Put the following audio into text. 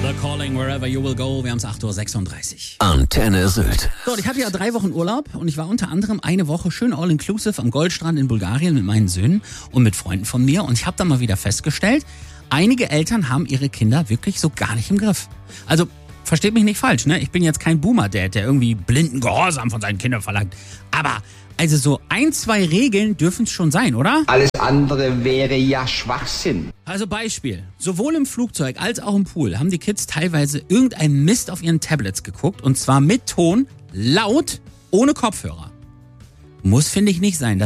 The Calling Wherever You Will Go. Wir haben es 8:36 Uhr. Antenne Sylt. So, ich hatte ja 3 Wochen Urlaub und ich war unter anderem eine Woche schön all-inclusive am Goldstrand in Bulgarien mit meinen Söhnen und mit Freunden von mir. Und ich habe dann mal wieder festgestellt, einige Eltern haben ihre Kinder wirklich so gar nicht im Griff. Also, versteht mich nicht falsch, ne? Ich bin jetzt kein Boomer-Dad, der irgendwie blinden Gehorsam von seinen Kindern verlangt. Aber also so 1, 2 Regeln dürfen es schon sein, oder? Alles andere wäre ja Schwachsinn. Also Beispiel, sowohl im Flugzeug als auch im Pool haben die Kids teilweise irgendeinen Mist auf ihren Tablets geguckt und zwar mit Ton, laut, ohne Kopfhörer. Muss, finde ich, nicht sein.